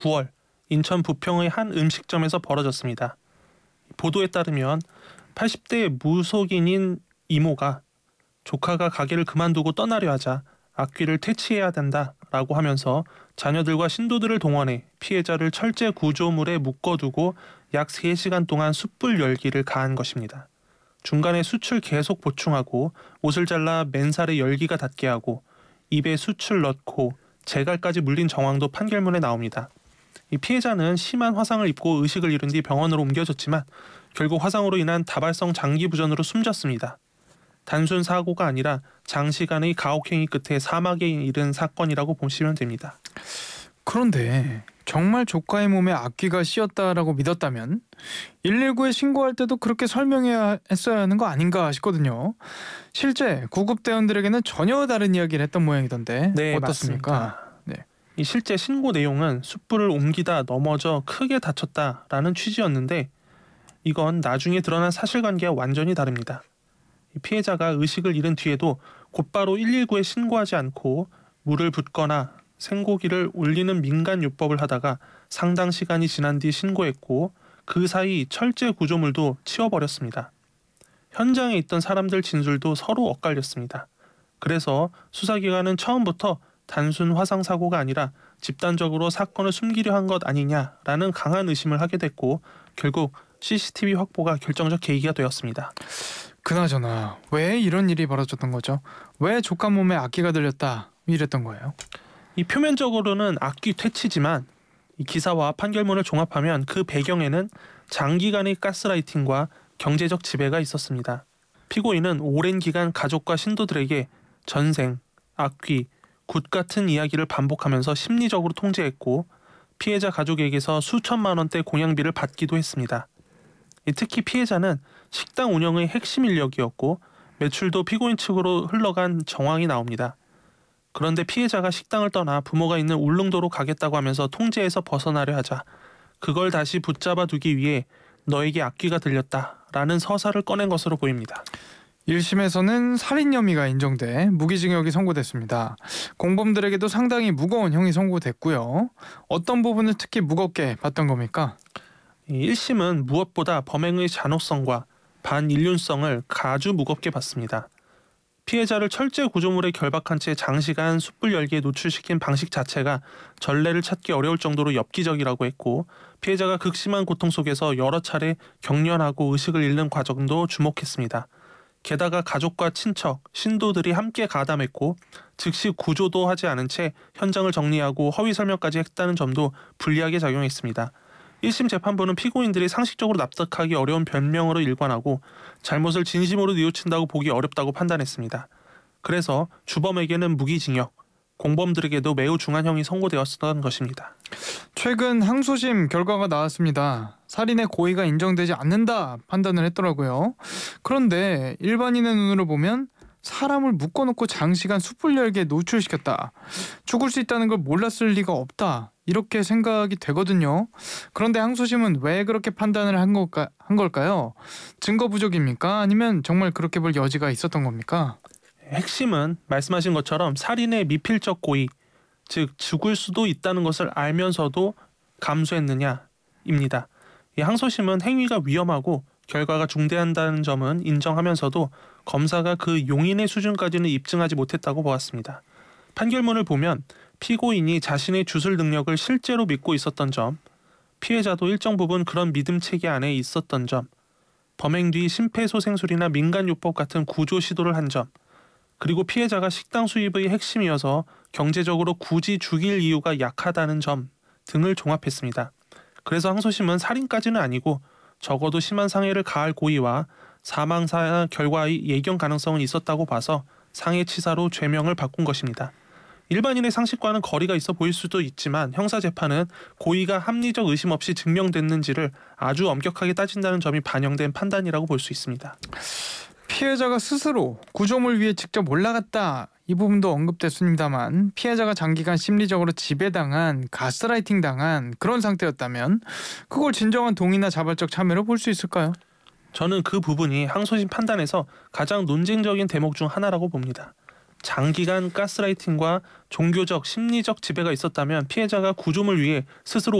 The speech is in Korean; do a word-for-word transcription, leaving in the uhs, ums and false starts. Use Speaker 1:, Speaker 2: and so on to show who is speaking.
Speaker 1: 구월 인천 부평의 한 음식점에서 벌어졌습니다. 보도에 따르면 팔십 대 무속인인 이모가 조카가 가게를 그만두고 떠나려 하자 악귀를 퇴치해야 된다라고 하면서 자녀들과 신도들을 동원해 피해자를 철제 구조물에 묶어두고 약 세 시간 동안 숯불 열기를 가한 것입니다. 중간에 숯을 계속 보충하고 옷을 잘라 맨살에 열기가 닿게 하고 입에 숯을 넣고 재갈까지 물린 정황도 판결문에 나옵니다. 이 피해자는 심한 화상을 입고 의식을 잃은 뒤 병원으로 옮겨졌지만 결국 화상으로 인한 다발성 장기부전으로 숨졌습니다. 단순 사고가 아니라 장시간의 가혹행위 끝에 사막에 이른 사건이라고 보시면 됩니다.
Speaker 2: 그런데 정말 조카의 몸에 악귀가 씌었다라고 믿었다면 일일구에 신고할 때도 그렇게 설명해야 했어야 하는 거 아닌가 싶거든요. 실제 구급대원들에게는 전혀 다른 이야기를 했던 모양이던데
Speaker 1: 네,
Speaker 2: 어떻습니까?
Speaker 1: 맞습니다. 네. 이 실제 신고 내용은 숯불을 옮기다 넘어져 크게 다쳤다라는 취지였는데 이건 나중에 드러난 사실관계와 완전히 다릅니다. 이 피해자가 의식을 잃은 뒤에도 곧바로 일일구에 신고하지 않고 물을 붓거나 생고기를 올리는 민간요법을 하다가 상당 시간이 지난 뒤 신고했고 그 사이 철제 구조물도 치워버렸습니다. 현장에 있던 사람들 진술도 서로 엇갈렸습니다. 그래서 수사기관은 처음부터 단순 화상사고가 아니라 집단적으로 사건을 숨기려 한 것 아니냐라는 강한 의심을 하게 됐고 결국 씨씨티비 확보가 결정적 계기가 되었습니다.
Speaker 2: 그나저나 왜 이런 일이 벌어졌던 거죠? 왜 조카 몸에 악귀가 들렸다 이랬던 거예요?
Speaker 1: 이 표면적으로는 악귀 퇴치지만 이 기사와 판결문을 종합하면 그 배경에는 장기간의 가스라이팅과 경제적 지배가 있었습니다. 피고인은 오랜 기간 가족과 신도들에게 전생, 악귀, 굿 같은 이야기를 반복하면서 심리적으로 통제했고 피해자 가족에게서 수천만 원대 공양비를 받기도 했습니다. 특히 피해자는 식당 운영의 핵심 인력이었고 매출도 피고인 측으로 흘러간 정황이 나옵니다. 그런데 피해자가 식당을 떠나 부모가 있는 울릉도로 가겠다고 하면서 통제에서 벗어나려 하자 그걸 다시 붙잡아 두기 위해 너에게 악귀가 들렸다라는 서사를 꺼낸 것으로 보입니다.
Speaker 2: 일 심에서는 살인 혐의가 인정돼 무기징역이 선고됐습니다. 공범들에게도 상당히 무거운 형이 선고됐고요. 어떤 부분을 특히 무겁게 봤던 겁니까?
Speaker 1: 일 심은 무엇보다 범행의 잔혹성과 반인륜성을 아주 무겁게 봤습니다. 피해자를 철제 구조물에 결박한 채 장시간 숯불 열기에 노출시킨 방식 자체가 전례를 찾기 어려울 정도로 엽기적이라고 했고 피해자가 극심한 고통 속에서 여러 차례 경련하고 의식을 잃는 과정도 주목했습니다. 게다가 가족과 친척, 신도들이 함께 가담했고 즉시 구조도 하지 않은 채 현장을 정리하고 허위 설명까지 했다는 점도 불리하게 작용했습니다. 일 심 재판부는 피고인들이 상식적으로 납득하기 어려운 변명으로 일관하고 잘못을 진심으로 뉘우친다고 보기 어렵다고 판단했습니다. 그래서 주범에게는 무기징역, 공범들에게도 매우 중한 형이 선고되었던 것입니다.
Speaker 2: 최근 항소심 결과가 나왔습니다. 살인의 고의가 인정되지 않는다 판단을 했더라고요. 그런데 일반인의 눈으로 보면 사람을 묶어놓고 장시간 숯불 열기에 노출시켰다. 죽을 수 있다는 걸 몰랐을 리가 없다. 이렇게 생각이 되거든요. 그런데 항소심은 왜 그렇게 판단을 한, 걸까, 한 걸까요? 증거 부족입니까? 아니면 정말 그렇게 볼 여지가 있었던 겁니까?
Speaker 1: 핵심은 말씀하신 것처럼 살인의 미필적 고의, 즉 죽을 수도 있다는 것을 알면서도 감수했느냐입니다. 이 항소심은 행위가 위험하고 결과가 중대한다는 점은 인정하면서도 검사가 그 용인의 수준까지는 입증하지 못했다고 보았습니다. 판결문을 보면 피고인이 자신의 주술 능력을 실제로 믿고 있었던 점, 피해자도 일정 부분 그런 믿음 체계 안에 있었던 점, 범행 뒤 심폐소생술이나 민간요법 같은 구조 시도를 한 점, 그리고 피해자가 식당 수입의 핵심이어서 경제적으로 굳이 죽일 이유가 약하다는 점 등을 종합했습니다. 그래서 항소심은 살인까지는 아니고 적어도 심한 상해를 가할 고의와 사망사 결과의 예견 가능성은 있었다고 봐서 상해치사로 죄명을 바꾼 것입니다. 일반인의 상식과는 거리가 있어 보일 수도 있지만 형사재판은 고의가 합리적 의심 없이 증명됐는지를 아주 엄격하게 따진다는 점이 반영된 판단이라고 볼 수 있습니다.
Speaker 2: 피해자가 스스로 구조물 위에 직접 올라갔다. 이 부분도 언급됐습니다만 피해자가 장기간 심리적으로 지배당한 가스라이팅 당한 그런 상태였다면 그걸 진정한 동의나 자발적 참여로 볼 수 있을까요?
Speaker 1: 저는 그 부분이 항소심 판단에서 가장 논쟁적인 대목 중 하나라고 봅니다. 장기간 가스라이팅과 종교적, 심리적 지배가 있었다면 피해자가 구조물 위해 스스로